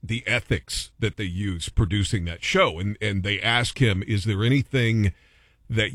the ethics that they use producing that show. And they ask him, is there anything that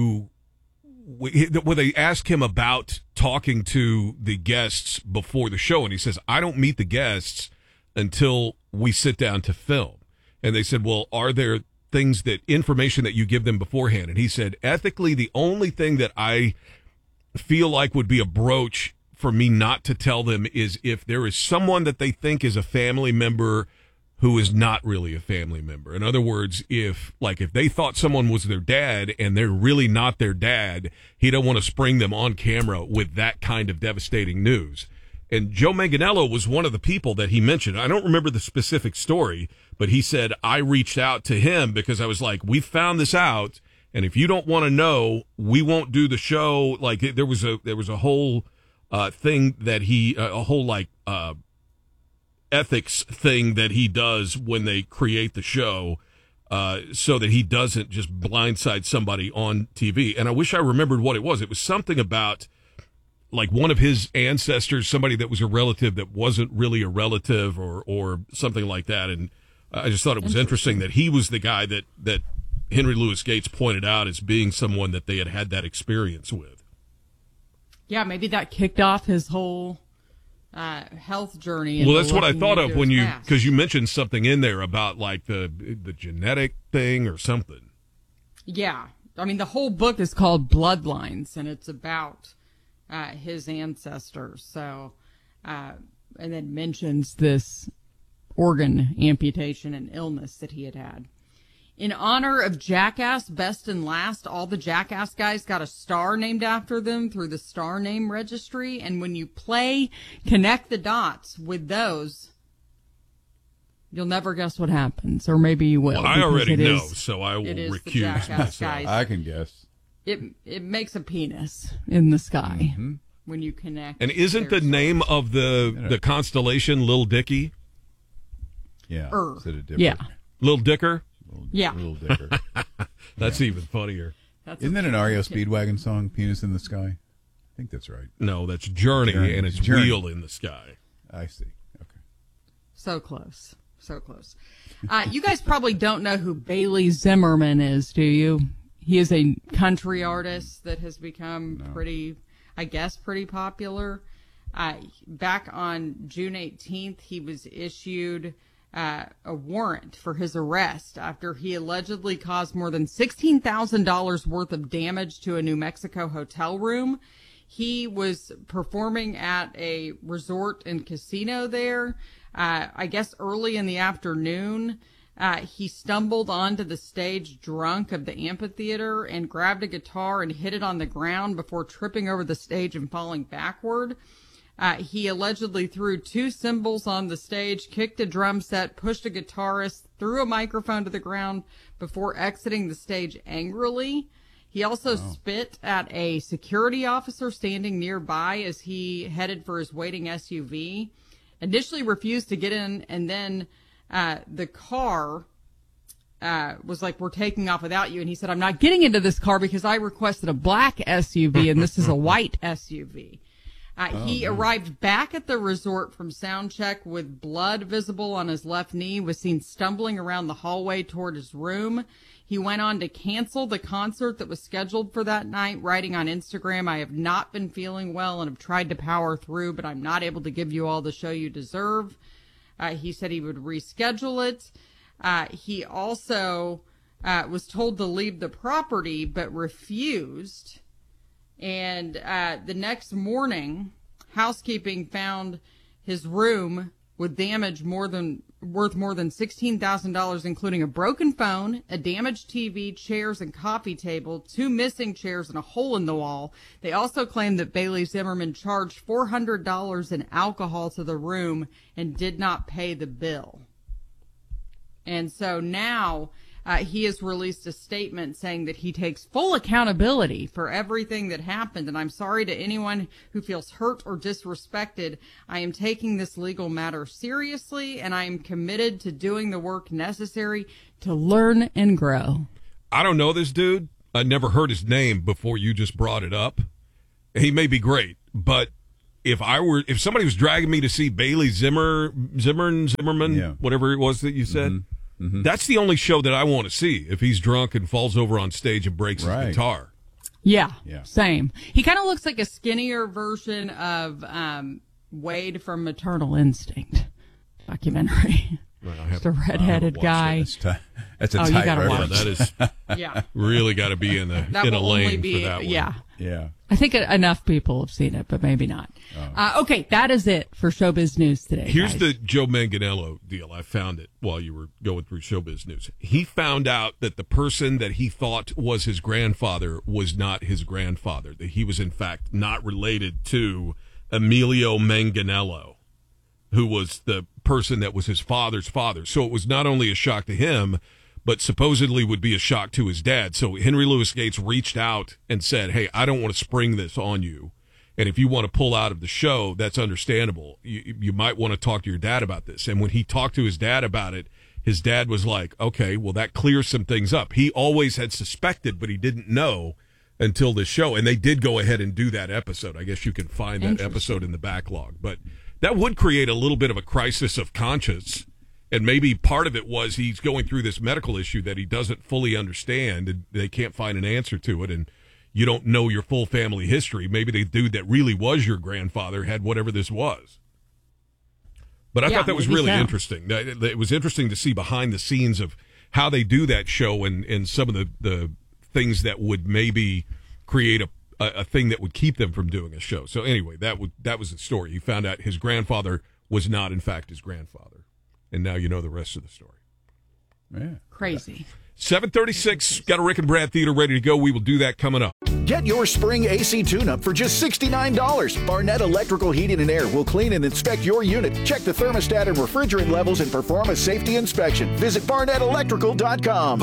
they ask him about talking to the guests before the show, and he says, I don't meet the guests until we sit down to film. And they said, well, are there information that you give them beforehand? And he said, ethically, the only thing that I feel like would be a broach for me not to tell them is if there is someone that they think is a family member who is not really a family member. In other words, if they thought someone was their dad and they're really not their dad, he don't want to spring them on camera with that kind of devastating news. And Joe Manganiello was one of the people that he mentioned. I don't remember the specific story, but he said, I reached out to him because I was like, we found this out, and if you don't want to know, we won't do the show. Like, there was a whole thing that ethics thing that he does when they create the show, so that he doesn't just blindside somebody on TV. And I wish I remembered what it was. It was something about, like, one of his ancestors, somebody that was a relative that wasn't really a relative, or something like that. And I just thought it was interesting that he was the guy that Henry Louis Gates pointed out as being someone that they had that experience with. Yeah, maybe that kicked off his whole health journey. Well, that's what I thought of when because you mentioned something in there about like the genetic thing or something. Yeah. I mean, the whole book is called Bloodlines, and it's about his ancestors. So, and then mentions this organ amputation and illness that he had. In honor of Jackass Best and Last, all the Jackass guys got a star named after them through the Star Name Registry. And when you connect the dots with those, you'll never guess what happens. Or maybe you will. Well, I already know, so I will recuse myself. Guys. I can guess. It makes a penis in the sky when you connect. And isn't the name of the constellation Lil Dicky? Yeah. Yeah. Lil Dicker? Little Dicker. That's even funnier. Isn't that an REO Speedwagon song, Penis in the Sky? I think that's right. No, that's Journey. And it's Wheel in the Sky. I see. Okay. So close. You guys probably don't know who Bailey Zimmerman is, do you? He is a country artist that has become pretty popular. Back on June 18th, he was issued a warrant for his arrest after he allegedly caused more than $16,000 worth of damage to a New Mexico hotel room. He was performing at a resort and casino there. I guess early in the afternoon, he stumbled onto the stage drunk of the amphitheater and grabbed a guitar and hit it on the ground before tripping over the stage and falling backward. He allegedly threw 2 cymbals on the stage, kicked a drum set, pushed a guitarist, threw a microphone to the ground before exiting the stage angrily. He also spit at a security officer standing nearby as he headed for his waiting SUV. Initially refused to get in, and then the car was like, we're taking off without you. And he said, I'm not getting into this car because I requested a black SUV, and this is a white SUV. He arrived back at the resort from sound check with blood visible on his left knee, was seen stumbling around the hallway toward his room. He went on to cancel the concert that was scheduled for that night, writing on Instagram, I have not been feeling well and have tried to power through, but I'm not able to give you all the show you deserve. He said he would reschedule it. He also was told to leave the property, but refused. And the next morning, housekeeping found his room with damage worth more than $16,000, including a broken phone, a damaged TV, chairs, and coffee table, 2 missing chairs, and a hole in the wall. They also claimed that Bailey Zimmerman charged $400 in alcohol to the room and did not pay the bill. And so now he has released a statement saying that he takes full accountability for everything that happened. And I'm sorry to anyone who feels hurt or disrespected. I am taking this legal matter seriously, and I am committed to doing the work necessary to learn and grow. I don't know this dude. I never heard his name before you just brought it up. He may be great, but if somebody was dragging me to see Bailey Zimmerman, whatever it was that you said, that's the only show that I want to see. If he's drunk and falls over on stage and breaks his guitar. Yeah, same. He kind of looks like a skinnier version of Wade from Maternal Instinct documentary. Just a redheaded guy. That's a tight reference. That is really got to be in a lane for that one. Yeah. I think enough people have seen it, but maybe not. Okay, that is it for Showbiz News today. Here's guys. the Joe Manganiello deal. I found it while you were going through Showbiz News. He found out that the person that he thought was his grandfather was not his grandfather, that he was, in fact, not related to Emilio Manganiello, who was the person that was his father's father. So it was not only a shock to him, but supposedly would be a shock to his dad. So Henry Louis Gates reached out and said, hey, I don't want to spring this on you. And if you want to pull out of the show, that's understandable. You might want to talk to your dad about this. And when he talked to his dad about it, his dad was like, okay, well, that clears some things up. He always had suspected, but he didn't know until this show. And they did go ahead and do that episode. I guess you can find that episode in the backlog. But that would create a little bit of a crisis of conscience. And maybe part of it was he's going through this medical issue that he doesn't fully understand, and they can't find an answer to it, and you don't know your full family history. Maybe the dude that really was your grandfather had whatever this was. But I thought that was really interesting. It was interesting to see behind the scenes of how they do that show and some of the things that would maybe create a thing that would keep them from doing a show. So anyway, that was the story. He found out his grandfather was not, in fact, his grandfather. And now you know the rest of the story. Yeah. Crazy. 7:36, got a Rick and Brad Theater ready to go. We will do that coming up. Get your spring AC tune-up for just $69. Barnett Electrical Heating and Air will clean and inspect your unit. Check the thermostat and refrigerant levels and perform a safety inspection. Visit BarnettElectrical.com.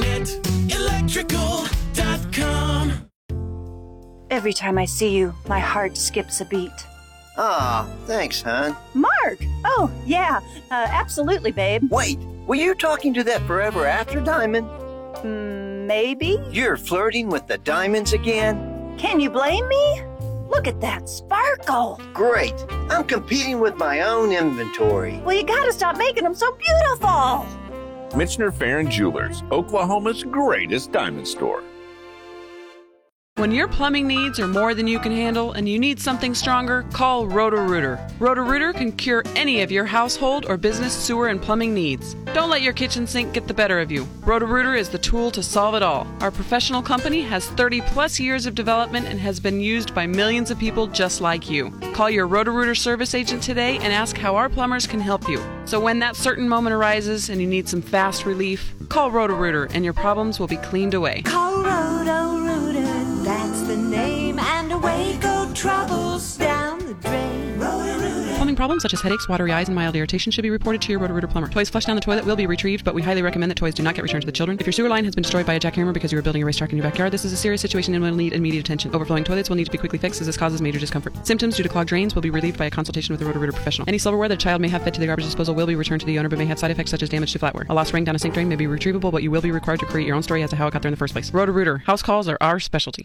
BarnettElectrical.com. Every time I see you, my heart skips a beat. Aw, thanks, hon. Mark! Oh, yeah, absolutely, babe. Wait, were you talking to that forever after diamond? Maybe? You're flirting with the diamonds again? Can you blame me? Look at that sparkle. Great. I'm competing with my own inventory. Well, you gotta stop making them so beautiful. Michener Farron Jewelers, Oklahoma's greatest diamond store. When your plumbing needs are more than you can handle and you need something stronger, call Roto-Rooter. Roto-Rooter can cure any of your household or business sewer and plumbing needs. Don't let your kitchen sink get the better of you. Roto-Rooter is the tool to solve it all. Our professional company has 30-plus years of development and has been used by millions of people just like you. Call your Roto-Rooter service agent today and ask how our plumbers can help you. So when that certain moment arises and you need some fast relief, call Roto-Rooter and your problems will be cleaned away. Call Roto-Rooter, that's the name, and away go troubles down the drain. Roto-Rooter. Plumbing problems such as headaches, watery eyes, and mild irritation should be reported to your Roto-Rooter plumber. Toys flushed down the toilet will be retrieved, but we highly recommend that toys do not get returned to the children. If your sewer line has been destroyed by a jackhammer because you were building a racetrack in your backyard, this is a serious situation and will need immediate attention. Overflowing toilets will need to be quickly fixed as this causes major discomfort. Symptoms due to clogged drains will be relieved by a consultation with a Roto-Rooter professional. Any silverware that a child may have fed to the garbage disposal will be returned to the owner but may have side effects such as damage to flatware. A lost ring down a sink drain may be retrievable, but you will be required to create your own story as to how it got there in the first place. Roto-Rooter. House calls are our specialty.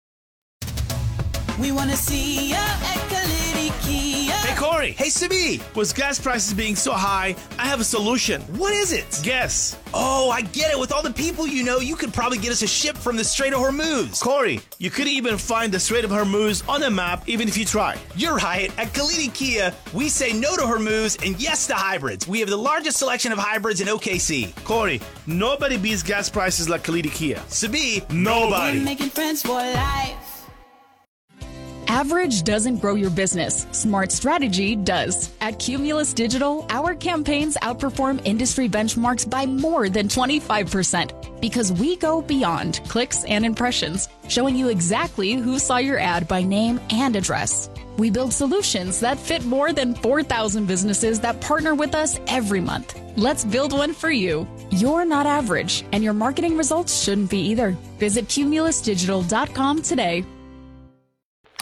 We want to see ya at Kalidi Kia. Hey, Corey. Hey, Sibi. With gas prices being so high, I have a solution. What is it? Guess. Oh, I get it. With all the people you know, you could probably get us a ship from the Strait of Hormuz. Corey, you could even find the Strait of Hormuz on the map, even if you try. You're right. At Kalidi Kia, we say no to Hormuz and yes to hybrids. We have the largest selection of hybrids in OKC. Corey, nobody beats gas prices like Kalidi Kia. Sibi, nobody. We're making friends for life. Average doesn't grow your business. Smart strategy does. At Cumulus Digital, our campaigns outperform industry benchmarks by more than 25% because we go beyond clicks and impressions, showing you exactly who saw your ad by name and address. We build solutions that fit more than 4,000 businesses that partner with us every month. Let's build one for you. You're not average, and your marketing results shouldn't be either. Visit cumulusdigital.com today. At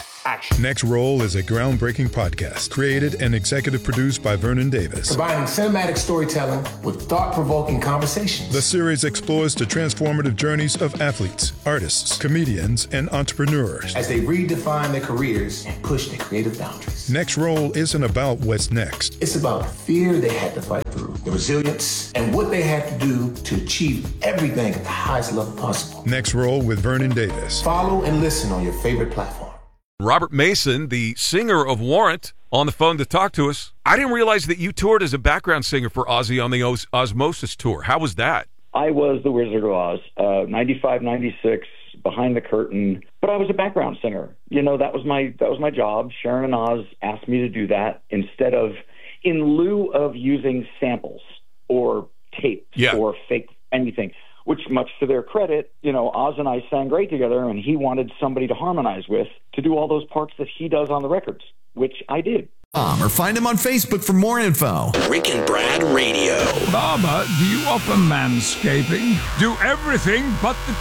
watch. Next Roll is a groundbreaking podcast created and executive produced by Vernon Davis. Combining cinematic storytelling with thought-provoking conversations. The series explores the transformative journeys of athletes, artists, comedians, and entrepreneurs as they redefine their careers and push their creative boundaries. Next Roll isn't about what's next. It's about the fear they had to fight through, the resilience, and what they had to do to achieve everything at the highest level possible. Next Roll with Vernon Davis. Follow and listen on your favorite platform. Robert Mason, the singer of Warrant, on the phone to talk to us. I didn't realize that you toured as a background singer for Ozzy on the Osmosis tour. How was that? I was the Wizard of Oz, 95, 96, behind the curtain, but I was a background singer. You know, that was my job. Sharon and Oz asked me to do that in lieu of using samples or tapes or fake anything, which, much to their credit, you know, Oz and I sang great together, and he wanted somebody to harmonize with to do all those parts that he does on the records, which I did. Or find him on Facebook for more info. Rick and Brad Radio. Barber, do you offer manscaping? Do everything but the